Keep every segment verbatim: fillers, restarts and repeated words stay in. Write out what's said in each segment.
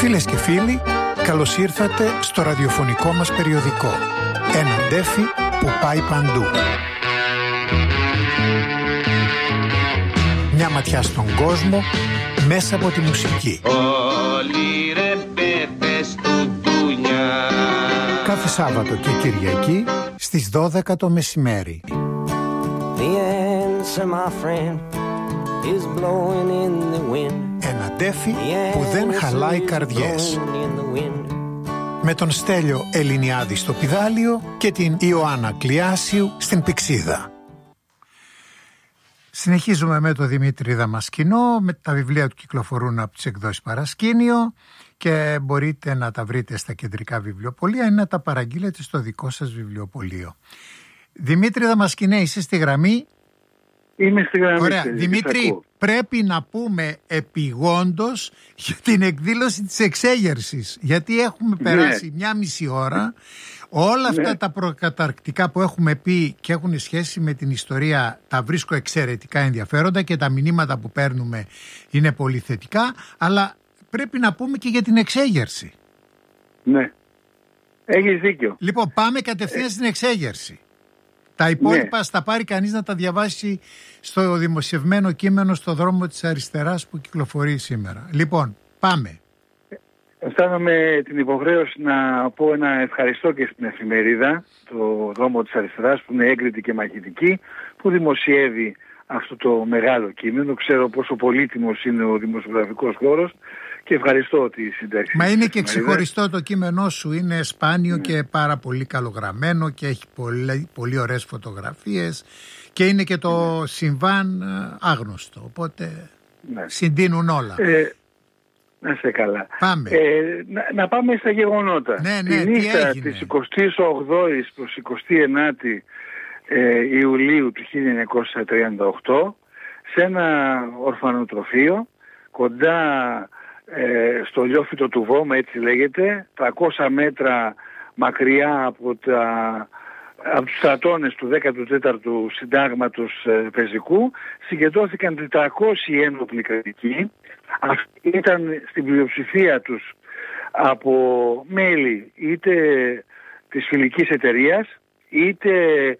Φίλες και φίλοι, καλώς ήρθατε στο ραδιοφωνικό μας περιοδικό. Ένα ντέφι που πάει παντού. Μια ματιά στον κόσμο μέσα από τη μουσική. Όλοι ρε πέπες του ντουνιά. Κάθε Σάββατο και Κυριακή στις δώδεκα το μεσημέρι. The answer, my friend, is blowing in the wind. Ένα ντέφι που δεν χαλάει καρδιές. Με τον Στέλιο Ελληνιάδη στο πηδάλιο και την Ιωάννα Κλιάσιου στην πηξίδα. Συνεχίζουμε με τον Δημήτρη Δαμασκηνό, με τα βιβλία του κυκλοφορούν από τις εκδόσεις Παρασκήνιο και μπορείτε να τα βρείτε στα κεντρικά βιβλιοπωλεία ή να τα παραγγείλετε στο δικό σας βιβλιοπωλείο. Δημήτρη Δαμασκηνέ, είσαι στη γραμμή? Είμαι στη γραμμή. Ωραία. Δημήτρη, πρέπει να πούμε επιγόντως για την εκδήλωση της εξέγερσης, γιατί έχουμε ναι. περάσει μια μισή ώρα. Όλα αυτά ναι. τα προκαταρκτικά που έχουμε πει και έχουν σχέση με την ιστορία τα βρίσκω εξαιρετικά ενδιαφέροντα και τα μηνύματα που παίρνουμε είναι πολύ θετικά, αλλά πρέπει να πούμε και για την εξέγερση. Ναι, έχεις δίκιο. Λοιπόν, πάμε κατευθείαν ε... στην εξέγερση. Τα υπόλοιπα ναι. θα πάρει κανείς να τα διαβάσει στο δημοσιευμένο κείμενο στο δρόμο της αριστεράς που κυκλοφορεί σήμερα. Λοιπόν, πάμε. Αισθάνομαι την υποχρέωση να πω ένα ευχαριστώ και στην εφημερίδα, το δρόμο της αριστεράς, που είναι έγκριτη και μαχητική, που δημοσιεύει αυτό το μεγάλο κείμενο. Ξέρω πόσο πολύτιμος είναι ο δημοσιογραφικός χώρος και ευχαριστώ τη σύνταξη. Μα είναι και ξεχωριστό το κείμενό σου, είναι σπάνιο ναι. και πάρα πολύ καλογραμμένο και έχει πολύ, πολύ ωραίες φωτογραφίες και είναι και το ναι. συμβάν άγνωστο, οπότε ναι. συντείνουν όλα. Ε, να είστε καλά. Πάμε. Ε, να, να πάμε στα γεγονότα. Ναι, ναι, τη νύχτα της εικοστής ογδόης προς εικοστή ενάτη ε, Ιουλίου του χίλια εννιακόσια τριάντα οκτώ σε ένα ορφανοτροφείο κοντά ε, στο Λιώφυτο του Βώμα, έτσι λέγεται, τριακόσια μέτρα μακριά από, τα, από τους στρατώνες του δέκατου τέταρτου Συντάγματος ε, Πεζικού, συγκεντρώθηκαν τετρακόσιοι ένοπλοι κρατικοί. Αυτοί ήταν στην πλειοψηφία τους από μέλη είτε της φιλικής εταιρείας είτε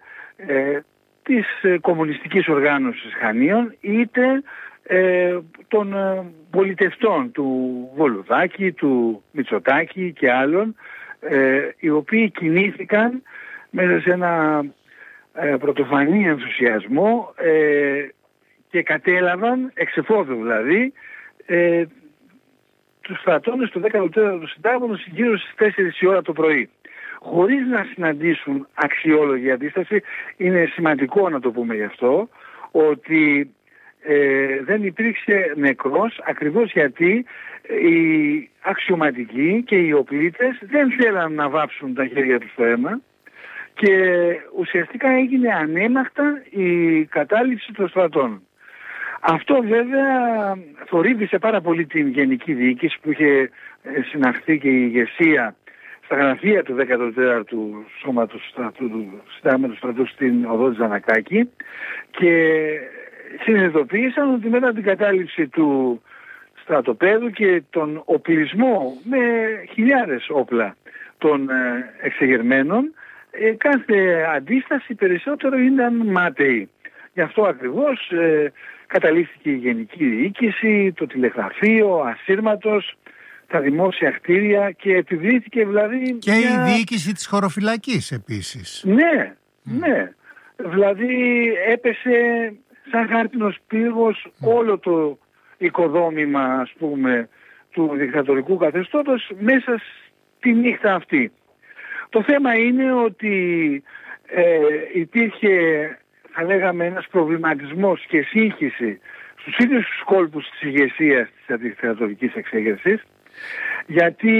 ε, της ε, κομμουνιστικής οργάνωσης Χανίων είτε ε, των ε, πολιτευτών του Βολουδάκη, του Μητσοτάκη και άλλων, ε, οι οποίοι κινήθηκαν μέσα σε ένα ε, πρωτοφανή ενθουσιασμό ε, και κατέλαβαν, εξεφόδου δηλαδή, ε, τους στρατώνες του δέκατου τέταρτου Συντάγματος γύρω στις τέσσερις η ώρα το πρωί. Χωρίς να συναντήσουν αξιόλογη αντίσταση, είναι σημαντικό να το πούμε γι' αυτό, ότι ε, δεν υπήρξε νεκρός, ακριβώς γιατί οι αξιωματικοί και οι οπλίτες δεν θέλαν να βάψουν τα χέρια τους στο αίμα και ουσιαστικά έγινε ανέμακτα η κατάληψη των στρατών. Αυτό βέβαια θορύβησε πάρα πολύ την Γενική Διοίκηση που είχε συναχθεί και η ηγεσία στα γραφεία του δέκατου τέταρτου Σώματος στρατού, του Συντάγματος στρατού στην οδό της Ζανακάκη και συνειδητοποίησαν ότι μετά την κατάληψη του στρατοπέδου και τον οπλισμό με χιλιάδες όπλα των εξεγερμένων, κάθε αντίσταση περισσότερο ήταν μάταιη. Γι' αυτό ακριβώς ε, καταλήφθηκε η Γενική Διοίκηση, το τηλεγραφείο, ασύρματος, τα δημόσια κτίρια και επιβλήθηκε δηλαδή... Και μια... η διοίκηση της χωροφυλακής επίσης. Ναι, mm. ναι. Δηλαδή έπεσε σαν χάρτινος πύργος mm. όλο το οικοδόμημα, ας πούμε, του δικτατορικού καθεστώτος μέσα στη νύχτα αυτή. Το θέμα είναι ότι ε, υπήρχε, θα λέγαμε, ένας προβληματισμός και σύγχυση στους ίδιους τους κόλπους της ηγεσίας της δικτατορικής εξέγερσης, γιατί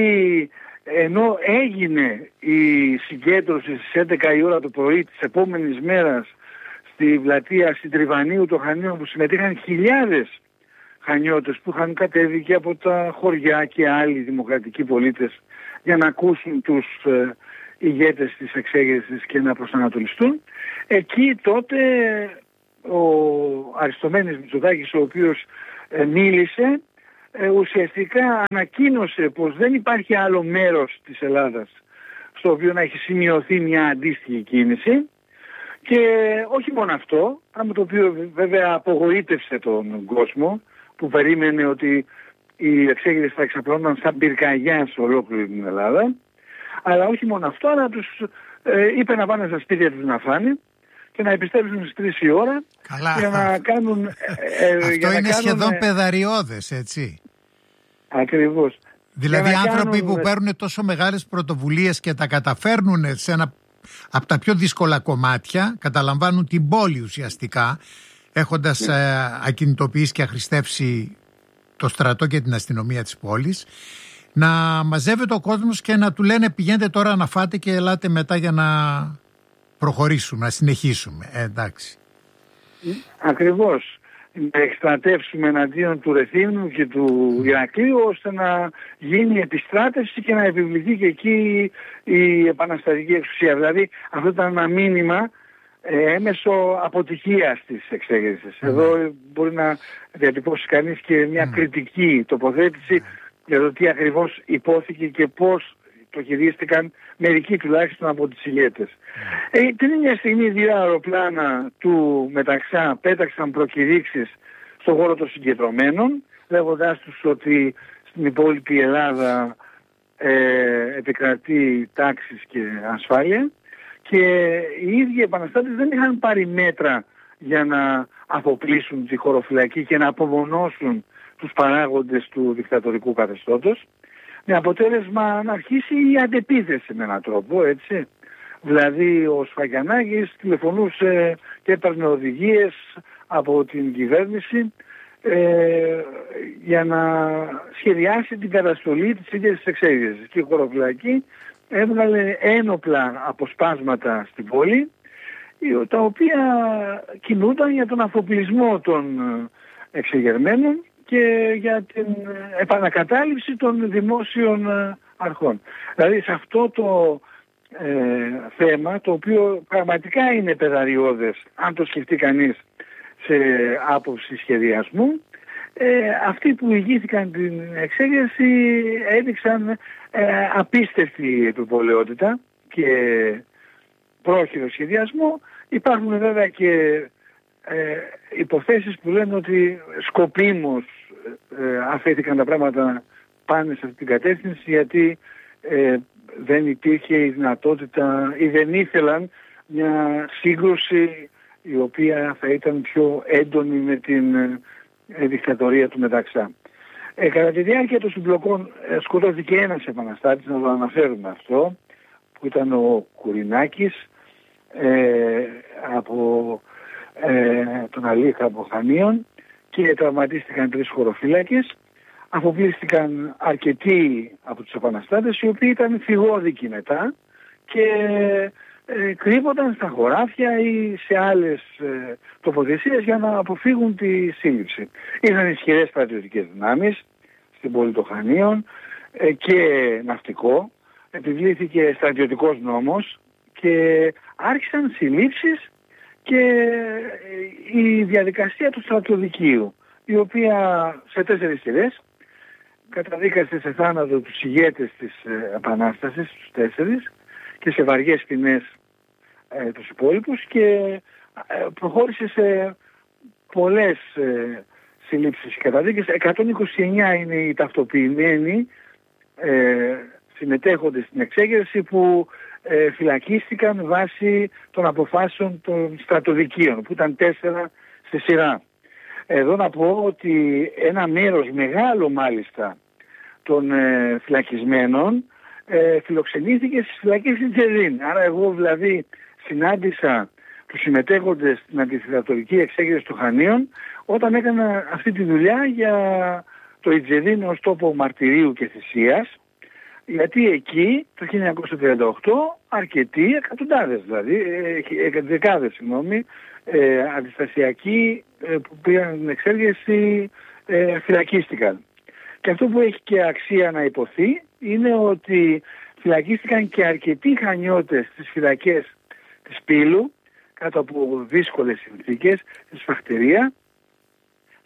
ενώ έγινε η συγκέντρωση στις έντεκα η ώρα το πρωί της επόμενης μέρας στη πλατεία Συντριβανίου των Χανίων, που συμμετείχαν χιλιάδες Χανιώτες που είχαν κατέβει και από τα χωριά και άλλοι δημοκρατικοί πολίτες για να ακούσουν τους ε, ηγέτες της εξέγερσης και να προσανατολιστούν. Εκεί τότε ο Αριστομένης Μητσοτάκης, ο οποίος ε, μίλησε, ε, ουσιαστικά ανακοίνωσε πως δεν υπάρχει άλλο μέρος της Ελλάδας στο οποίο να έχει σημειωθεί μια αντίστοιχη κίνηση. Και όχι μόνο αυτό, πράγμα το οποίο βέβαια απογοήτευσε τον κόσμο που περίμενε ότι οι εξέγερες θα εξαπλώνονταν σαν πυρκαγιά σε ολόκληρη την Ελλάδα. Αλλά όχι μόνο αυτό, αλλά τους ε, είπε να πάνε στα σπίτια τους να φάνε και να επιστρέψουν στις τρεις η ώρα. Καλά. Για να κάνουν... Ε, αυτό για να είναι κάνουν, σχεδόν παιδαριώδες, έτσι. Ακριβώς. Δηλαδή άνθρωποι κάνουν... που παίρνουν τόσο μεγάλες πρωτοβουλίες και τα καταφέρνουν σε ένα από τα πιο δύσκολα κομμάτια, καταλαμβάνουν την πόλη ουσιαστικά, έχοντας ναι. ε, ακινητοποιήσει και αχρηστεύσει το στρατό και την αστυνομία της πόλης, να μαζεύεται ο κόσμος και να του λένε πηγαίνετε τώρα να φάτε και ελάτε μετά για να προχωρήσουμε, να συνεχίσουμε. Ε, εντάξει. Ακριβώς. Να εκστρατεύσουμε εναντίον του Ρεθύμνου και του Ηρακλείου ώστε να γίνει επιστράτευση και να επιβληθεί και εκεί η επαναστατική εξουσία. Δηλαδή αυτό ήταν ένα μήνυμα ε, έμεσο αποτυχίας της εξέγερσης. Mm. Εδώ μπορεί να διατυπώσει κανείς και μια mm. κριτική τοποθέτηση mm. για το τι ακριβώς υπόθηκε και πώς το χειρίστηκαν μερικοί τουλάχιστον από τις ηγέτες. Mm. Ε, την ίδια στιγμή δύο αεροπλάνα του Μεταξά πέταξαν προκηρύξεις στον χώρο των συγκεντρωμένων, λέγοντάς τους ότι στην υπόλοιπη Ελλάδα ε, επικρατεί τάξης και ασφάλεια, και οι ίδιοι επαναστάτες δεν είχαν πάρει μέτρα για να αποπλήσουν τη χωροφυλακή και να απομονώσουν τους παράγοντες του δικτατορικού καθεστώτος, με αποτέλεσμα να αρχίσει η αντεπίθεση με έναν τρόπο, έτσι. Δηλαδή ο Σφακιανάκης τηλεφωνούσε και έπαιρνε οδηγίες από την κυβέρνηση ε, για να σχεδιάσει την καταστολή της ίδιας της εξέγερσης. Και η χωροφυλακή έβγαλε ένοπλα αποσπάσματα στην πόλη, τα οποία κινούνταν για τον αφοπλισμό των εξεγερμένων και για την επανακατάληψη των δημόσιων αρχών. Δηλαδή σε αυτό το ε, θέμα, το οποίο πραγματικά είναι παιδαριώδες αν το σκεφτεί κανείς σε άποψη σχεδιασμού, ε, αυτοί που ηγήθηκαν την εξέγερση έδειξαν ε, απίστευτη επιπολαιότητα και πρόχειρο σχεδιασμό. Υπάρχουν βέβαια και ε, υποθέσεις που λένε ότι σκοπίμως ε, αφέθηκαν τα πράγματα πάνε σε αυτή την κατεύθυνση, γιατί ε, δεν υπήρχε η δυνατότητα ή δεν ήθελαν μια σύγκρουση η οποία θα ήταν πιο έντονη με την ε, δικτατορία του Μεταξά. Ε, κατά τη διάρκεια των συμπλοκών ε, σκοτώθηκε ένας επαναστάτης, να το αναφέρουμε αυτό, που ήταν ο Κουρινάκης, ε, από ε, τον Αλίχα από Χανίων, και τραυματίστηκαν τρεις χωροφύλακες. Αφοπλίστηκαν αρκετοί από τους επαναστάτες, οι οποίοι ήταν φυγόδικοι μετά και ε, κρύβονταν στα χωράφια ή σε άλλες ε, τοποθεσίες για να αποφύγουν τη σύλληψη. Είχαν ισχυρές στρατιωτικές δυνάμεις στην πόλη των Χανίων ε, και ναυτικό. Επιβλήθηκε στρατιωτικός νόμος και άρχισαν συλλήψεις και η διαδικασία του στρατοδικείου, η οποία σε τέσσερις σειρές καταδίκασε σε θάνατο τους ηγέτες της Επανάστασης, τους τέσσερις, και σε βαριές ποινές ε, τους υπόλοιπους, και ε, προχώρησε σε πολλές ε, συλλήψεις και καταδίκες. εκατόν είκοσι εννιά είναι οι ταυτοποιημένοι ε, συμμετέχοντες στην εξέγερση που ε, φυλακίστηκαν βάσει των αποφάσεων των στρατοδικείων, που ήταν τέσσερα στη σειρά. Εδώ να πω ότι ένα μέρος μεγάλο μάλιστα των ε, φυλακισμένων ε, φιλοξενήθηκε στις φυλακές της Ιτζεδίν. Άρα εγώ δηλαδή συνάντησα τους συμμετέχοντες στην αντιδικτατορική εξέγερση των Χανίων όταν έκανα αυτή τη δουλειά για το Ιτζεδίν ως τόπο μαρτυρίου και θυσίας, γιατί εκεί το χίλια εννιακόσια τριάντα οκτώ αρκετοί, εκατοντάδες δηλαδή, ε, δεκάδες συγγνώμη, ε, αντιστασιακοί ε, που πήγαν την εξέγερση ε, φυλακίστηκαν. Και αυτό που έχει και αξία να υποθεί είναι ότι φυλακίστηκαν και αρκετοί Χανιώτες στις φυλακές της Πύλου κάτω από δύσκολες συνθήκες, στη Σφαχτερία,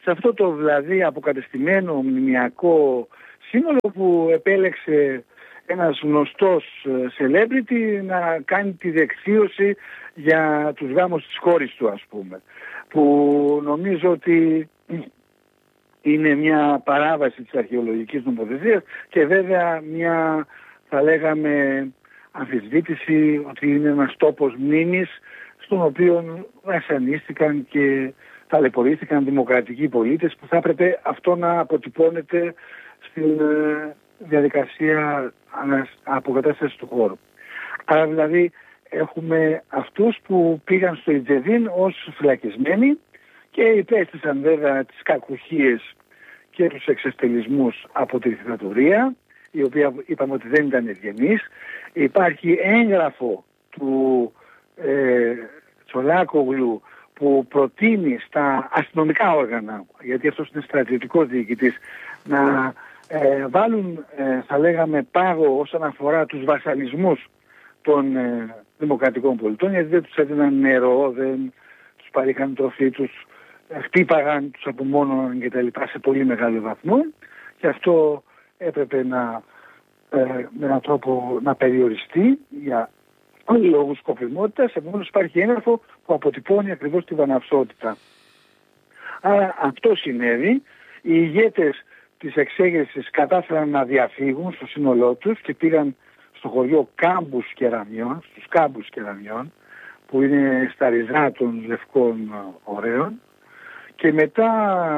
σε αυτό το δηλαδή αποκατεστημένο μνημιακό σύνολο που επέλεξε ένας γνωστός celebrity να κάνει τη δεξίωση για τους γάμους της κόρης του, ας πούμε, που νομίζω ότι είναι μια παράβαση της αρχαιολογικής νομοθεσίας και βέβαια μια, θα λέγαμε, αμφισβήτηση ότι είναι ένας τόπος μνήμης στον οποίο βασανίστηκαν και ταλαιπωρήθηκαν δημοκρατικοί πολίτες, που θα έπρεπε αυτό να αποτυπώνεται στην διαδικασία αποκατάστασης του χώρου. Άρα δηλαδή έχουμε αυτούς που πήγαν στο Ιτζεδίν ως φυλακισμένοι και υπέστησαν βέβαια τις κακουχίες και τους εξευτελισμούς από τη δικτατορία, η οποία είπαμε ότι δεν ήταν ευγενής. Υπάρχει έγγραφο του ε, Τσολάκογλου που προτείνει στα αστυνομικά όργανα, γιατί αυτός είναι στρατιωτικός διοικητής, να ε, βάλουν, ε, θα λέγαμε, πάγο όσον αφορά τους βασανισμούς των ε, δημοκρατικών πολιτών, γιατί δεν τους έδιναν νερό, δεν τους παρήχαν τροφή, τους ε, χτύπαγαν, τους απομόνωναν κτλ. Σε πολύ μεγάλο βαθμό, και αυτό έπρεπε να, ε, με έναν τρόπο να περιοριστεί για όλοι λόγους σκοπιμότητας. Επομένως υπάρχει έγγραφο που αποτυπώνει ακριβώς τη βαναυσότητα. Άρα αυτό συνέβη. Οι ηγέτες της εξέγερσης κατάφεραν να διαφύγουν στο σύνολό τους και πήγαν στο χωριό Κάμπους Κεραμιών, στους Κάμπους Κεραμιών, που είναι στα ριζά των Λευκών Ωραίων, και μετά,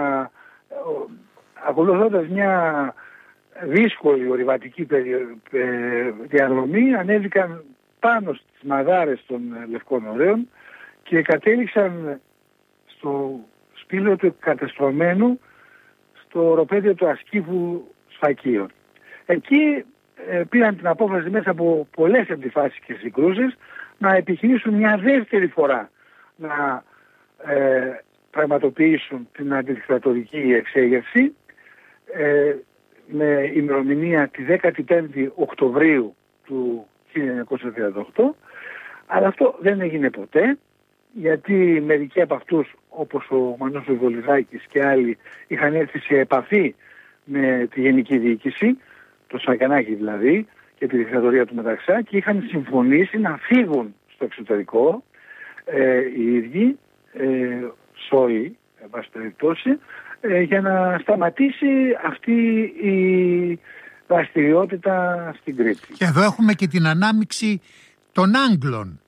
ακολουθώντας μια δύσκολη ορειβατική διαδρομή, ανέβηκαν πάνω στις μαδάρες των Λευκών Ωραίων και κατέληξαν στο σπήλαιο του κατεστρωμένου στο οροπέδιο του Ασκήβου Σφακίων. Εκεί ε, πήραν την απόφαση μέσα από πολλές αντιφάσεις και συγκρούσεις να επιχειρήσουν μια δεύτερη φορά να ε, πραγματοποιήσουν την αντιδικτατορική εξέγερση ε, με ημερομηνία τη δέκατη πέμπτη Οκτωβρίου του χίλια εννιακόσια τριάντα οκτώ, αλλά αυτό δεν έγινε ποτέ, γιατί μερικοί από αυτούς, όπως ο Μανός Βολιδάκης και άλλοι, είχαν έρθει σε επαφή με τη Γενική Διοίκηση, το Σακιανάκι δηλαδή, και τη δικτατορία του Μεταξά, και είχαν συμφωνήσει να φύγουν στο εξωτερικό ε, οι ίδιοι, ε, σόοι, εν πάση περιπτώσει, ε, για να σταματήσει αυτή η δραστηριότητα στην Κρήτη. Και εδώ έχουμε και την ανάμειξη των Άγγλων.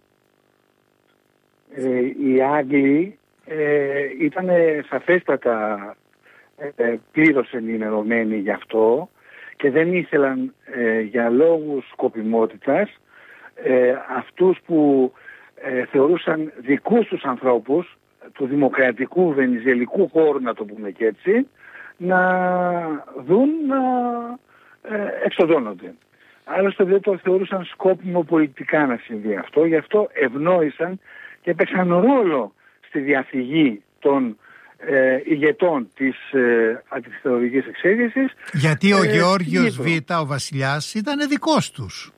Ε, οι Άγγλοι ε, ήταν σαφέστατα ε, πλήρως ενημερωμένοι γι' αυτό και δεν ήθελαν ε, για λόγους σκοπιμότητας ε, αυτούς που ε, θεωρούσαν δικούς τους ανθρώπους του δημοκρατικού βενιζελικού χώρου, να το πούμε και έτσι, να δουν να ε, εξοδώνονται. Άλλωστε δεν το θεωρούσαν σκόπιμο πολιτικά να συμβεί αυτό, γι' αυτό ευνόησαν και έπαιξαν ρόλο στη διαφυγή των ε, ηγετών της ε, αντιδικτατορικής εξέγερσης. Γιατί ο ε, Γεώργιος Β, ο βασιλιάς, ήταν δικός τους.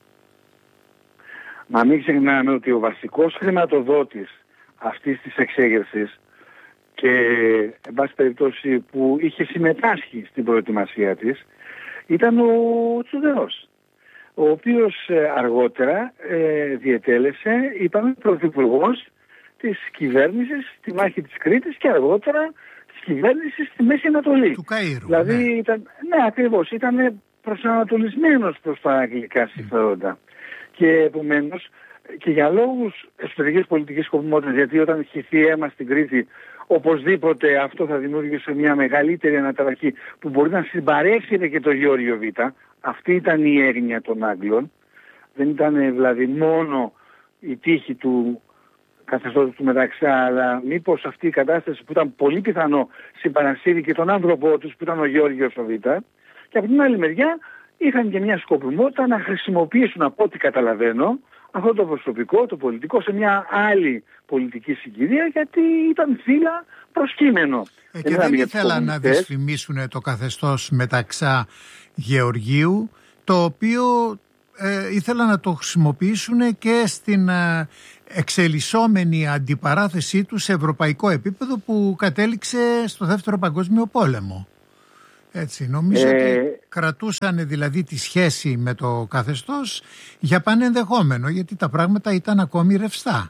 Μα μην ξεχνάμε ότι ο βασικός χρηματοδότης αυτής της εξέγερσης και εν πάση περιπτώσει που είχε συμμετάσχει στην προετοιμασία της ήταν ο Τσουδερός, ο οποίος αργότερα ε, διετέλεσε, είπαμε, πρωθυπουργός της κυβέρνησης στη μάχη της Κρήτης και αργότερα της κυβέρνησης στη Μέση Ανατολή. Του Καΐρου. Δηλαδή ναι. ήταν, ναι, ακριβώς, ήταν προσανατολισμένος προς τα αγγλικά συμφέροντα. Mm. Και επομένως και για λόγους εσωτερικής πολιτικής σκοπιμότητας, γιατί όταν χυθεί αίμα στην Κρήτη, οπωσδήποτε αυτό θα δημιούργησε μια μεγαλύτερη αναταραχή που μπορεί να συμπαρέξετε και το Γεώργιο Β. Αυτή ήταν η έγνοια των Άγγλων. Δεν ήταν δηλαδή μόνο η τύχη του καθεστώτος του Μεταξά, αλλά μήπως αυτή η κατάσταση που ήταν πολύ πιθανό συμπαρασύρει και τον άνθρωπό τους που ήταν ο Γεώργιος Β. Και από την άλλη μεριά είχαν και μια σκοπιμότητα να χρησιμοποιήσουν, από ό,τι καταλαβαίνω, αυτό το προσωπικό, το πολιτικό, σε μια άλλη πολιτική συγκυρία, γιατί ήταν φύλλα προσκύμενο. Ε, και δεν ήθελαν να δυσφημίσουν το καθεστώς Μεταξά Γεωργίου, το οποίο ε, ήθελαν να το χρησιμοποιήσουν και στην ε, εξελισσόμενη αντιπαράθεσή του σε ευρωπαϊκό επίπεδο που κατέληξε στο Δεύτερο Παγκόσμιο Πόλεμο. Έτσι, νομίζω ε... ότι κρατούσαν δηλαδή τη σχέση με το καθεστώς για πανενδεχόμενο, γιατί τα πράγματα ήταν ακόμη ρευστά.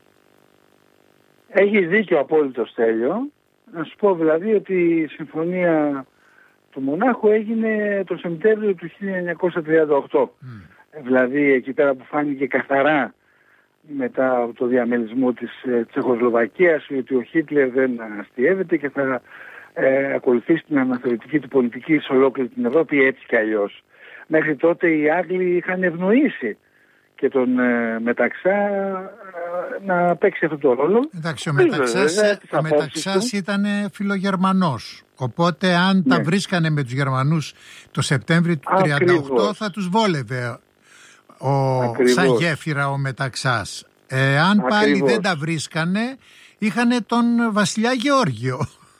Έχει δίκιο απόλυτο, Στέλιο. Να σου πω δηλαδή ότι η συμφωνία του Μονάχου έγινε το Σεπτέμβριο του χίλια εννιακόσια τριάντα οκτώ. Mm. Δηλαδή εκεί πέρα που φάνηκε καθαρά μετά από το διαμελισμό της ε, Τσεχοσλοβακίας ότι ο Χίτλερ δεν αστιεύεται και θα ε, ακολουθήσει την αναθεωρητική του πολιτική σε ολόκληρη την Ευρώπη έτσι κι αλλιώς. Μέχρι τότε οι Άγγλοι είχαν ευνοήσει και τον ε, Μεταξά ε, να παίξει αυτό το ρόλο. Εντάξει, ο Μεταξάς, ε, ο Μεταξάς ήταν φιλογερμανός. Οπότε αν ναι. τα βρίσκανε με τους Γερμανούς το Σεπτέμβριο του χίλια εννιακόσια τριάντα οκτώ θα τους βόλευε ο, σαν γέφυρα ο Μεταξάς. Ε, αν Ακριβώς. πάλι δεν τα βρίσκανε είχαν τον βασιλιά Γεώργιο.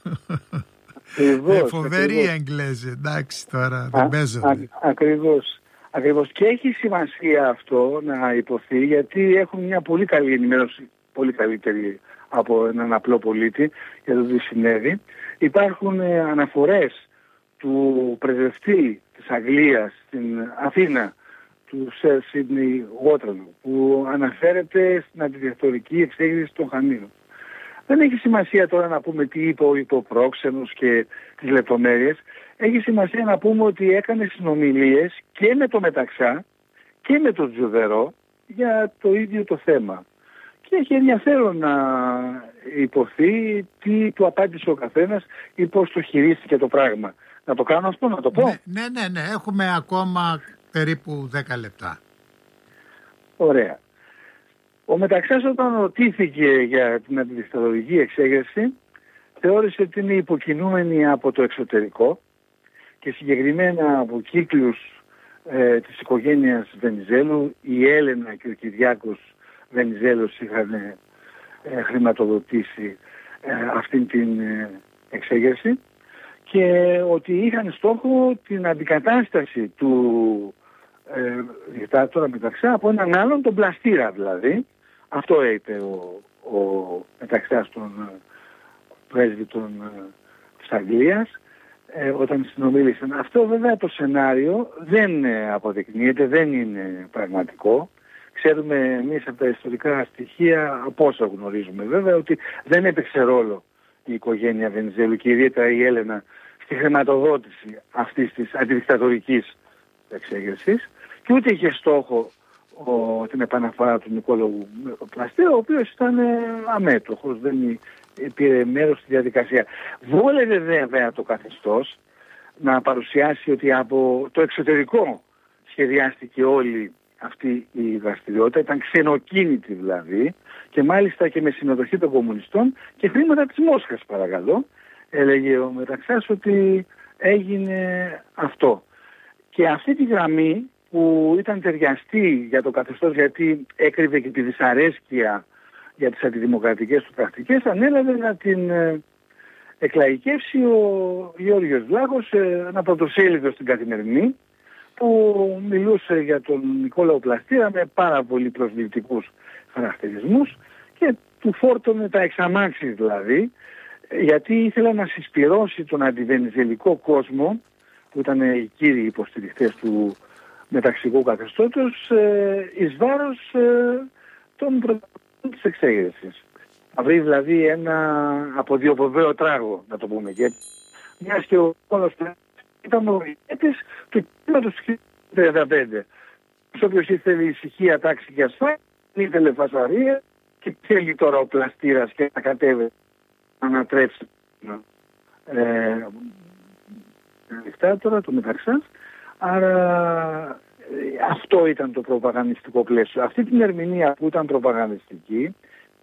Ακριβώς, ε, φοβεροί Εγγλέζοι. Εντάξει τώρα δεν παίζονται. Ακριβώς. Ακριβώς. Και έχει σημασία αυτό να υποθεί γιατί έχουν μια πολύ καλή ενημέρωση, πολύ καλύτερη από έναν απλό πολίτη για το τι συνέβη. Υπάρχουν ε, αναφορές του πρεσβευτή της Αγγλίας στην Αθήνα, του Σερ Σίδνεϊ Γότρελου, που αναφέρεται στην αντιδικτατορική εξέγερση των Χανίων. Δεν έχει σημασία τώρα να πούμε τι είπε ο υποπρόξενος και τις λεπτομέρειες. Έχει σημασία να πούμε ότι έκανε συνομιλίες και με το Μεταξά και με τον Τζουδερό για το ίδιο το θέμα. Και έχει ενδιαφέρον να υποθεί τι του απάντησε ο καθένας ή πώς το χειρίστηκε το πράγμα. Να το κάνω αυτό, να το πω. Ναι, ναι, ναι, ναι. Έχουμε ακόμα περίπου δέκα λεπτά. Ωραία. Ο Μεταξάς όταν ρωτήθηκε για την αντιδικτατορική εξέγερση θεώρησε ότι είναι υποκινούμενη από το εξωτερικό και συγκεκριμένα από κύκλους ε, της οικογένειας Βενιζέλου. Η Έλενα και ο Κυριάκος Βενιζέλος είχαν ε, χρηματοδοτήσει ε, αυτήν την ε, εξέγερση και ότι είχαν στόχο την αντικατάσταση του ε, δικτάτορα Μεταξά από έναν άλλον, τον Πλαστήρα δηλαδή. Αυτό είπε ο, ο Μεταξάς των ε, πρέσβητων ε, της Αγγλίας ε, όταν συνομίλησαν. Αυτό βέβαια το σενάριο δεν ε, αποδεικνύεται, δεν είναι πραγματικό. Ξέρουμε εμείς από τα ιστορικά στοιχεία, από όσα γνωρίζουμε βέβαια, ότι δεν έπαιξε ρόλο η οικογένεια Βενιζέλου και ιδιαίτερα η Έλενα στη χρηματοδότηση αυτής της αντιδικτατορικής εξέγερσης και ούτε είχε στόχο ο, την επαναφορά του Νικόλαου Πλαστήρα, ο οποίος ήταν ε, αμέτωχος, δεν πήρε μέρος στη διαδικασία. Βόλευε βέβαια το καθεστώς να παρουσιάσει ότι από το εξωτερικό σχεδιάστηκε όλη αυτή η δραστηριότητα, ήταν ξενοκίνητη δηλαδή και μάλιστα και με συμμετοχή των κομμουνιστών και χρήματα της Μόσχας παρακαλώ. Έλεγε ο Μεταξάς ότι έγινε αυτό. Και αυτή τη γραμμή που ήταν ταιριαστή για το καθεστώς γιατί έκρυβε και τη δυσαρέσκεια για τις αντιδημοκρατικές του πρακτικές, ανέλαβε να την εκλαϊκεύσει ο Γεώργιος Βλάχος, ένα πρωτοσέλιδο στην Καθημερινή, που μιλούσε για τον Νικόλαο Πλαστήρα με πάρα πολύ προσβλητικούς χαρακτηρισμούς και του φόρτωνε τα εξαμάξι δηλαδή, γιατί ήθελε να συσπυρώσει τον αντιβενιζελικό κόσμο που ήταν οι κύριοι υποστηριχτές του μεταξικού καθεστώτος εις βάρος των πρωτοβουλίων της εξέγερσης. Θα βρει δηλαδή ένα αποδιοποβαίο τράγο, να το πούμε, και μιας και ο όλος ήταν ο ηγέτης του κύματος του χίλια εννιακόσια τριάντα πέντε. Όποιος ήθελε ησυχία, τάξη και ασφάλεια, ήθελε φασαρία και θέλει τώρα ο Πλαστήρας και να κατέβει να ανατρέψει ε, δικτάτορα, το Μεταξάς. Άρα ε, αυτό ήταν το προπαγανδιστικό πλαίσιο. Αυτή την ερμηνεία που ήταν προπαγανδιστική,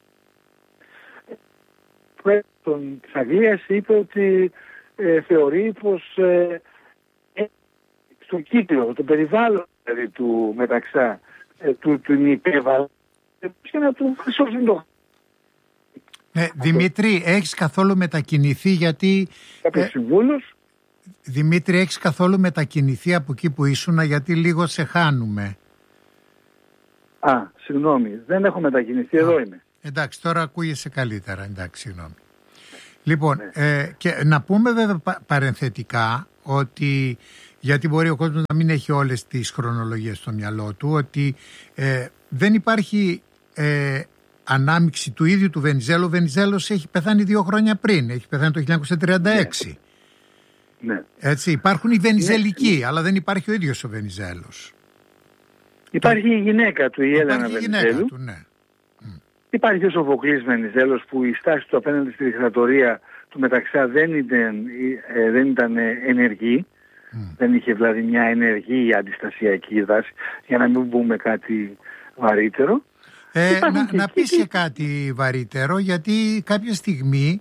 τον της Αγγλίας είπε ότι ε, θεωρεί πως ε, ε, στο κύκλο, το περιβάλλον δηλαδή, του Μεταξά, ε, του, του υπέβαλε και να του χρυσώσει το. Ναι, Δημήτρη, έχεις καθόλου μετακινηθεί γιατί... Κάποιος ε, συμβούλους. Δημήτρη, έχεις καθόλου μετακινηθεί από εκεί που ήσουν γιατί λίγο σε χάνουμε. Α, συγγνώμη, δεν έχω μετακινηθεί, εδώ είμαι. Εντάξει, τώρα ακούγεσαι καλύτερα, εντάξει, συγγνώμη. Λοιπόν, ναι. ε, και να πούμε βέβαια παρενθετικά ότι, γιατί μπορεί ο κόσμος να μην έχει όλες τις χρονολογίες στο μυαλό του, ότι ε, δεν υπάρχει ε, ανάμειξη του ίδιου του Βενιζέλου. Ο Βενιζέλος έχει πεθάνει δύο χρόνια πριν, έχει πεθάνει το χίλια εννιακόσια τριάντα έξι. Ναι. Ναι. Έτσι, υπάρχουν οι Βενιζελικοί, ναι. αλλά δεν υπάρχει ο ίδιος ο Βενιζέλος. Υπάρχει το... η γυναίκα του, η Έλενα Βενιζέλου. Του, ναι. Υπάρχει ο Σοφοκλής Βενιζέλος, που η στάση του απέναντι στη δικτατορία του Μεταξά δεν ήταν, ε, δεν ήταν ενεργή. Mm. Δεν είχε δηλαδή μια ενεργή αντιστασιακή δράση, για να μην πούμε κάτι βαρύτερο. Ε, να να πεις και κάτι βαρύτερο, γιατί κάποια στιγμή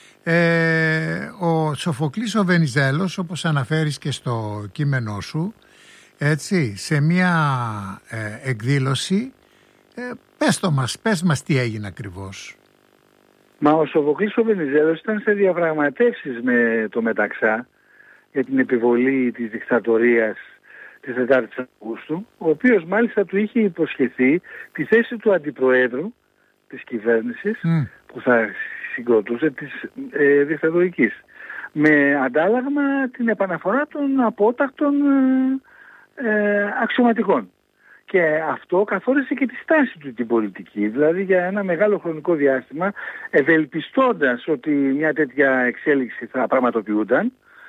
ε, ο Σοφοκλής ο Βενιζέλος, όπως αναφέρεις και στο κείμενό σου, έτσι, σε μια ε, εκδήλωση, ε, πες το μας, πες μας τι έγινε ακριβώς. Μα ο Σοφοκλής ο Βενιζέλος ήταν σε διαπραγματεύσεις με το Μεταξά για την επιβολή της δικτατορίας της τετάρτης Αυγούστου, ο οποίος μάλιστα του είχε υποσχεθεί τη θέση του αντιπροέδρου της κυβέρνησης mm. που θα συγκροτούσε της ε, δικτατορικής, με αντάλλαγμα την επαναφορά των απότακτων ε, ε, αξιωματικών. Και αυτό καθόρισε και τη στάση του την πολιτική, δηλαδή για ένα μεγάλο χρονικό διάστημα, ευελπιστώντας ότι μια τέτοια εξέλιξη θα πραγματοποιούνταν,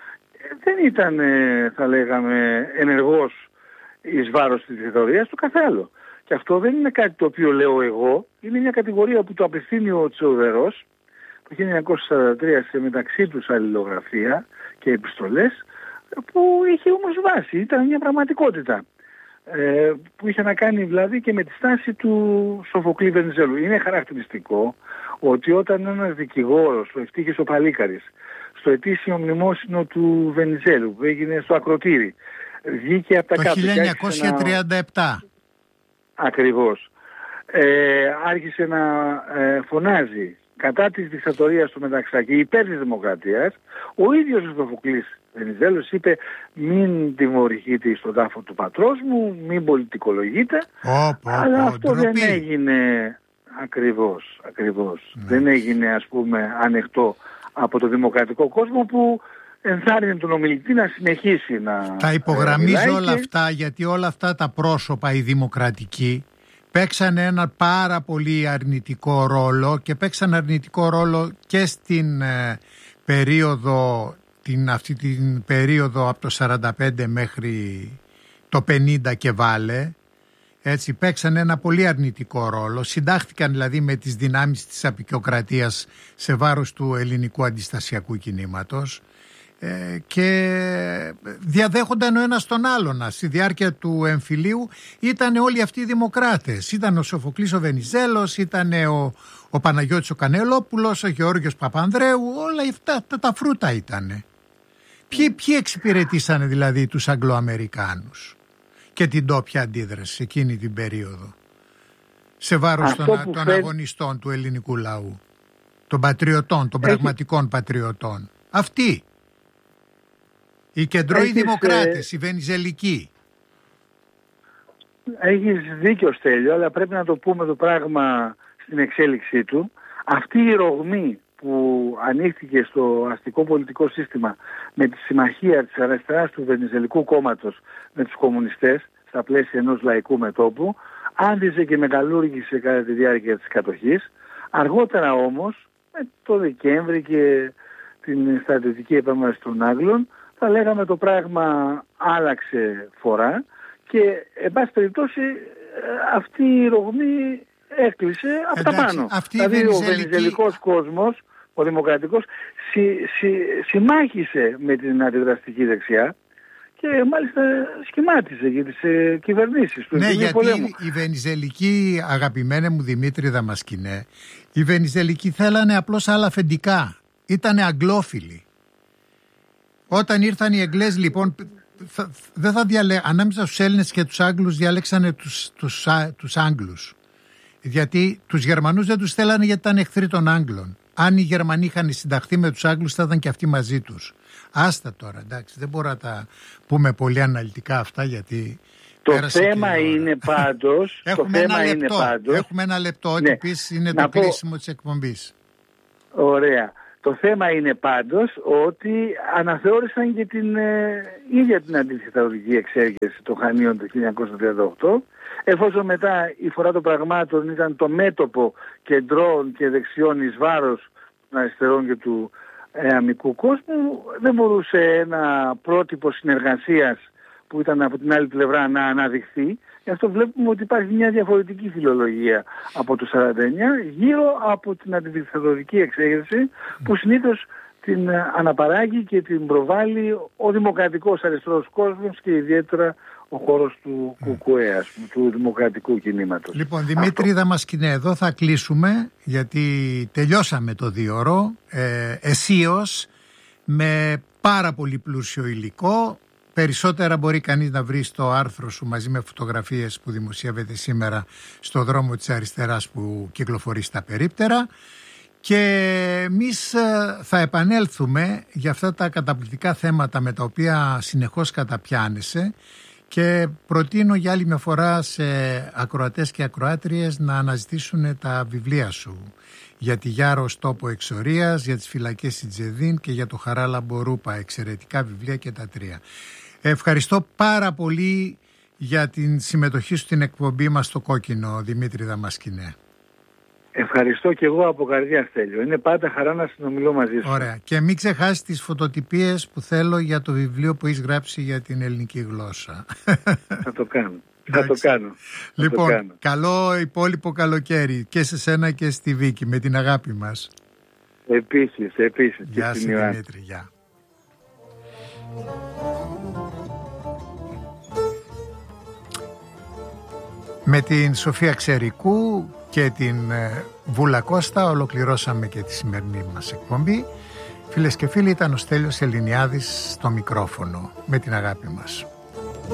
δεν ήταν, θα λέγαμε, ενεργός εις βάρος της δικτατορίας του, καθ' άλλο. Και αυτό δεν είναι κάτι το οποίο λέω εγώ, είναι μια κατηγορία που το απευθύνει ο Τσεουδερός το χίλια εννιακόσια σαράντα τρία σε μεταξύ τους αλληλογραφία και επιστολές, που είχε όμως βάση, ήταν μια πραγματικότητα. Ε, που είχε να κάνει δηλαδή και με τη στάση του Σοφοκλή Βενιζέλου. Είναι χαρακτηριστικό ότι όταν ένας δικηγόρος, ο Ευτύχης ο Παλίκαρης, στο ετήσιο μνημόσυνο του Βενιζέλου που έγινε στο Ακροτήρι, βγήκε από τα κάτω. Το χίλια εννιακόσια τριάντα επτά. Ένα... Ακριβώς. Ε, άρχισε να ε, φωνάζει κατά της δικτατορίας του Μεταξά και υπέρ της δημοκρατίας. Ο ίδιος ο Σοφοκλής Βενιζέλος είπε: μην τιμωρηθείτε στον τάφο του πατρός μου, μην πολιτικολογείτε. Oh, oh, αλλά oh, αυτό oh, δεν oh. έγινε ακριβώς, ακριβώς. Ναι. Δεν έγινε, ας πούμε, ανεκτό από το δημοκρατικό κόσμο, που ενθάρρυνε τον ομιλητή να συνεχίσει να... Θα υπογραμμίζω όλα και... αυτά, γιατί όλα αυτά τα πρόσωπα, οι δημοκρατικοί, παίξαν ένα πάρα πολύ αρνητικό ρόλο, και παίξαν αρνητικό ρόλο και στην ε, περίοδο, την, αυτή την περίοδο από το σαράντα πέντε μέχρι το πενήντα και βάλε. Έτσι, παίξαν ένα πολύ αρνητικό ρόλο, συντάχθηκαν δηλαδή με τις δυνάμεις της αποικιοκρατίας σε βάρος του ελληνικού αντιστασιακού κινήματος, ε, και διαδέχονταν ο ένας τον άλλον. Στη διάρκεια του εμφυλίου ήταν όλοι αυτοί οι δημοκράτες. Ήταν ο Σοφοκλής ο Βενιζέλος, ήταν ο, ο Παναγιώτης ο Κανελόπουλος, ο Γεώργιος Παπανδρέου, όλα αυτά τα, τα φρούτα ήτανε. Ποιοι, ποιοι εξυπηρετήσανε δηλαδή τους Αγγλοαμερικάνους και την τόπια αντίδραση εκείνη την περίοδο σε βάρος των, των φε... αγωνιστών του ελληνικού λαού, των πατριωτών, των Έχει... πραγματικών πατριωτών? Αυτοί οι κεντρώοι Έχεις... δημοκράτες, οι Βενιζελικοί. Έχεις δίκιο, Στέλιο, αλλά πρέπει να το πούμε το πράγμα στην εξέλιξή του. Αυτή η ρογμή που ανοίχθηκε στο αστικό πολιτικό σύστημα με τη συμμαχία της αριστεράς του Βενιζελικού κόμματος με τους κομμουνιστές στα πλαίσια ενός λαϊκού μετώπου, άντιζε και μεγαλούργησε κατά τη διάρκεια της κατοχής. Αργότερα όμως, με το Δεκέμβρη και την στρατιωτική επέμβαση των Άγγλων, θα λέγαμε το πράγμα άλλαξε φορά και εν πάση περιπτώσει αυτή η ρογμή έκλεισε από τα πάνω. Δηλαδή ο βενιζελικός κόσμος, ο δημοκρατικός, συ, συ, συμμάχισε με την αντιδραστική δεξιά και μάλιστα σχημάτισε για τις ε, κυβερνήσεις του. Ναι, γιατί πολέμου. Οι Βενιζελικοί, αγαπημένε μου Δημήτρη Δαμασκηνέ, οι Βενιζελικοί θέλανε απλώς άλλα αφεντικά. Ήτανε αγγλόφιλοι. Όταν ήρθαν οι Εγγλέζοι, λοιπόν, θα, δεν θα διαλέ... ανάμεσα στους Έλληνες και τους Άγγλους διαλέξανε τους, τους, τους Άγγλους. Γιατί τους Γερμανούς δεν τους θέλανε, γιατί ήταν εχθροί των Άγγλων. Αν οι Γερμανοί είχαν συνταχθεί με τους Άγγλους, θα ήταν και αυτοί μαζί τους. Άστα τώρα, εντάξει, δεν μπορώ να τα πούμε πολύ αναλυτικά αυτά, γιατί Το θέμα είναι πάντως, το θέμα ένα είναι λεπτό, πάντως, έχουμε ένα λεπτό, ότι ναι, επίσης είναι να το πω, κλείσιμο της εκπομπής. Ωραία. Το θέμα είναι πάντως ότι αναθεώρησαν και την ε, ίδια την αντιδικτατορική εξέγερση των Χανίων το χίλια εννιακόσια τριάντα οκτώ, εφόσον μετά η φορά των πραγμάτων ήταν το μέτωπο κεντρών και δεξιών εις βάρος των αριστερών και του ε, αμικού κόσμου, δεν μπορούσε ένα πρότυπο συνεργασίας που ήταν από την άλλη πλευρά να αναδειχθεί. Γι' αυτό βλέπουμε ότι υπάρχει μια διαφορετική φιλολογία από το σαράντα εννιά γύρω από την αντιδικτατορική εξέγερση που συνήθως την αναπαράγει και την προβάλλει ο δημοκρατικός αριστερός κόσμος και ιδιαίτερα ο χώρος του ΚΚΕ, του δημοκρατικού κινήματος. Λοιπόν, Δημήτρη Δαμασκηνέ, εδώ θα κλείσουμε γιατί τελειώσαμε το δύο ώρο ε, αισίως, με πάρα πολύ πλούσιο υλικό. Περισσότερα μπορεί κανείς να βρει στο άρθρο σου μαζί με φωτογραφίες που δημοσιεύεται σήμερα στο δρόμο της αριστεράς που κυκλοφορεί στα περίπτερα. Και εμείς θα επανέλθουμε για αυτά τα καταπληκτικά θέματα με τα οποία συνεχώς καταπιάνεσαι και προτείνω για άλλη μια φορά σε ακροατές και ακροάτριες να αναζητήσουν τα βιβλία σου για τη Γιάρος τόπο εξορίας, για τις φυλακές Σιτζεδίν και για το Χαράλα Μπορούπα, εξαιρετικά βιβλία και τα τρία. Ευχαριστώ πάρα πολύ για την συμμετοχή σου στην εκπομπή μας στο Κόκκινο, Δημήτρη Δαμασκηνέ. Ευχαριστώ και εγώ από καρδιά, Στέλιο. Είναι πάντα χαρά να συνομιλώ μαζί σου. Ωραία. Και μην ξεχάσεις τις φωτοτυπίες που θέλω για το βιβλίο που έχεις γράψει για την ελληνική γλώσσα. Θα το κάνω. Θα το κάνω. Λοιπόν, το κάνω. Καλό υπόλοιπο καλοκαίρι και σε σένα και στη Βίκη, με την αγάπη μας. Επίσης, επίσης. Γεια σου Δημήτρη, γεια. Με την Σοφία Ξερικού και την Βούλα Κώστα ολοκληρώσαμε και τη σημερινή μας εκπομπή. Φίλες και φίλοι, ήταν ο Στέλιος Ελληνιάδης στο μικρόφωνο, με την αγάπη μας.